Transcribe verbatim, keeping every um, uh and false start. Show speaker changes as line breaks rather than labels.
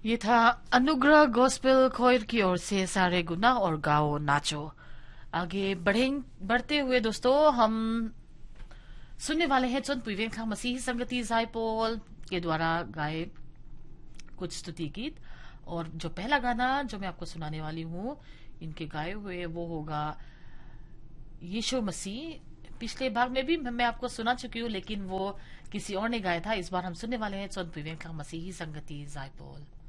ये था अनुग्रह गॉस्पेल खोयर की ओर से सारे गुना और गाओ नाचो। आगे बढ़े बढ़ते हुए दोस्तों हम सुनने वाले हैं चंद पुइवें खा मसीही संगति जायपोल के द्वारा गाए कुछ स्तुति गीत। और जो पहला गाना जो मैं आपको सुनाने वाली हूँ इनके गाए हुए वो होगा यीशु मसीह। पिछले भाग में भी मैं आपको सुना चुकी हूँ लेकिन वो किसी और ने गाया था। इस बार हम सुनने वाले हैं चंद पुइवें खा मसीही संगति जायपोल।